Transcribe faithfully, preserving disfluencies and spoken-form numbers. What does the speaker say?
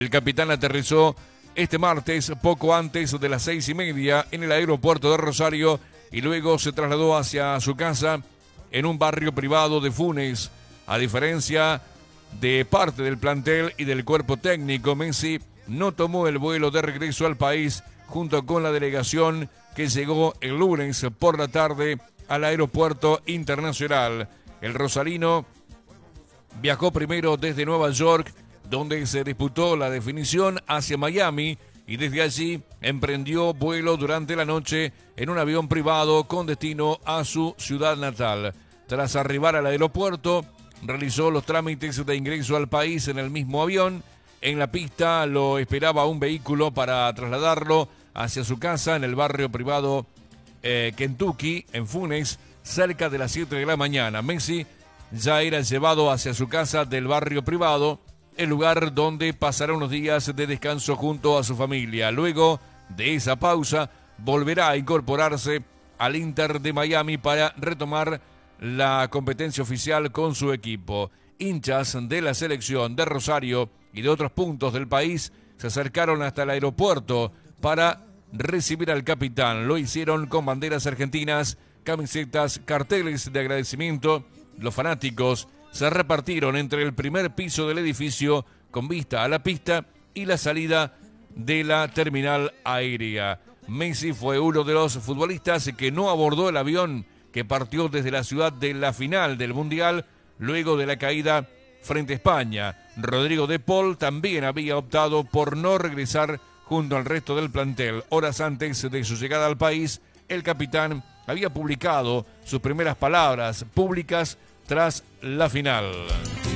El capitán aterrizó este martes poco antes de las seis y media en el aeropuerto de Rosario y luego se trasladó hacia su casa en un barrio privado de Funes. A diferencia de parte del plantel y del cuerpo técnico, Messi no tomó el vuelo de regreso al país junto con la delegación que llegó el lunes por la tarde al aeropuerto internacional. El rosarino viajó primero desde Nueva York, donde se disputó la definición, hacia Miami, y desde allí emprendió vuelo durante la noche en un avión privado con destino a su ciudad natal. Tras arribar al aeropuerto, realizó los trámites de ingreso al país en el mismo avión. En la pista lo esperaba un vehículo para trasladarlo hacia su casa en el barrio privado eh, Kentucky, en Funes, cerca de las siete de la mañana. Messi ya era llevado hacia su casa del barrio privado, el lugar donde pasará unos días de descanso junto a su familia. Luego de esa pausa, volverá a incorporarse al Inter de Miami para retomar la competencia oficial con su equipo. Hinchas de la selección de Rosario y de otros puntos del país se acercaron hasta el aeropuerto para recibir al capitán. Lo hicieron con banderas argentinas, camisetas, carteles de agradecimiento. Los fanáticos se repartieron entre el primer piso del edificio con vista a la pista y la salida de la terminal aérea. Messi fue uno de los futbolistas que no abordó el avión que partió desde la ciudad de la final del Mundial luego de la caída frente a España. Rodrigo de Paul también había optado por no regresar junto al resto del plantel. Horas antes de su llegada al país, el capitán había publicado sus primeras palabras públicas tras la final.